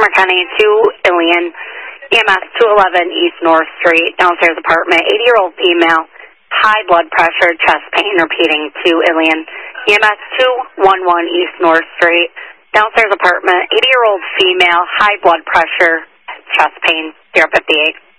County to Ilion, EMS 211 East North Street, downstairs apartment, 80-year-old female, high blood pressure, chest pain, repeating to Ilion, EMS 211 East North Street, downstairs apartment, 80-year-old female, high blood pressure, chest pain, 058.